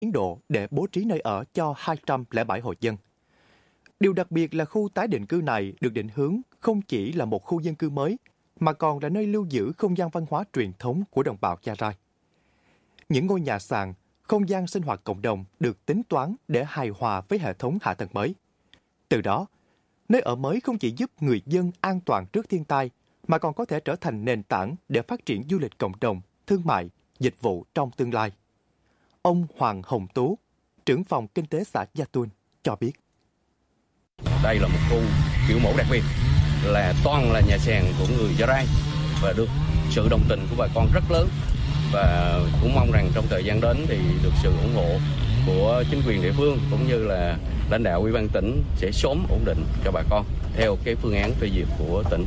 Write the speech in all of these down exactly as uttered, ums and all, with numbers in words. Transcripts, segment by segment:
tiến độ để bố trí nơi ở cho hai trăm lẻ bảy hộ dân. Điều đặc biệt là khu tái định cư này được định hướng không chỉ là một khu dân cư mới, mà còn là nơi lưu giữ không gian văn hóa truyền thống của đồng bào Gia Rai. Những ngôi nhà sàn, không gian sinh hoạt cộng đồng được tính toán để hài hòa với hệ thống hạ tầng mới. Từ đó, nơi ở mới không chỉ giúp người dân an toàn trước thiên tai, mà còn có thể trở thành nền tảng để phát triển du lịch cộng đồng, thương mại, dịch vụ trong tương lai. Ông Hoàng Hồng Tú, trưởng phòng kinh tế xã Gia Tuôn, cho biết. Đây là một khu kiểu mẫu đặc biệt, là toàn là nhà sàn của người Gia Rai và được sự đồng tình của bà con rất lớn, và cũng mong rằng trong thời gian đến thì được sự ủng hộ của chính quyền địa phương cũng như là lãnh đạo ủy ban tỉnh sẽ sớm ổn định cho bà con theo cái phương án phê duyệt của tỉnh.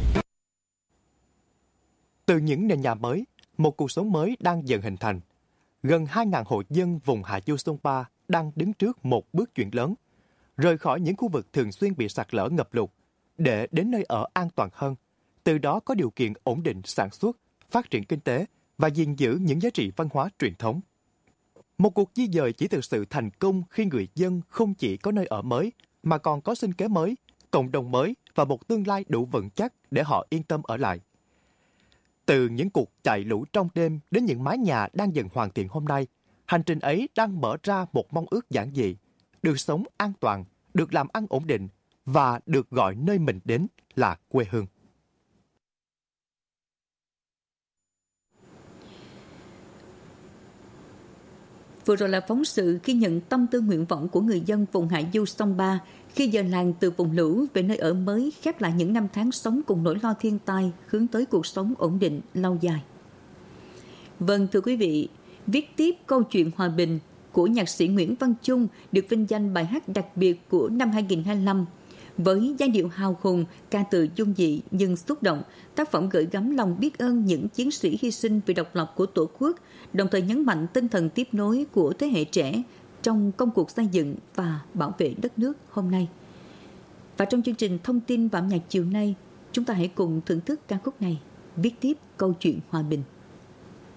Từ những nền nhà mới, một cuộc sống mới đang dần hình thành. Gần hai nghìn hộ dân vùng hạ du sông Ba đang đứng trước một bước chuyển lớn, rời khỏi những khu vực thường xuyên bị sạt lở ngập lụt để đến nơi ở an toàn hơn, từ đó có điều kiện ổn định sản xuất, phát triển kinh tế và gìn giữ những giá trị văn hóa truyền thống. Một cuộc di dời chỉ thực sự thành công khi người dân không chỉ có nơi ở mới, mà còn có sinh kế mới, cộng đồng mới và một tương lai đủ vững chắc để họ yên tâm ở lại. Từ những cuộc chạy lũ trong đêm đến những mái nhà đang dần hoàn thiện hôm nay, hành trình ấy đang mở ra một mong ước giản dị, được sống an toàn, được làm ăn ổn định và được gọi nơi mình đến là quê hương. Vừa rồi là phóng sự ghi nhận tâm tư nguyện vọng của người dân vùng hạ du sông Ba khi dời làng từ vùng lũ về nơi ở mới, khép lại những năm tháng sống cùng nỗi lo thiên tai, hướng tới cuộc sống ổn định lâu dài. Vâng, thưa quý vị, viết tiếp câu chuyện hòa bình của nhạc sĩ Nguyễn Văn Chung được vinh danh bài hát đặc biệt của năm hai không hai lăm. Với giai điệu hào hùng, ca từ dung dị nhưng xúc động, tác phẩm gửi gắm lòng biết ơn những chiến sĩ hy sinh vì độc lập của Tổ quốc, đồng thời nhấn mạnh tinh thần tiếp nối của thế hệ trẻ trong công cuộc xây dựng và bảo vệ đất nước hôm nay. Và trong chương trình Thông tin và âm nhạc chiều nay, chúng ta hãy cùng thưởng thức ca khúc này, viết tiếp câu chuyện hòa bình.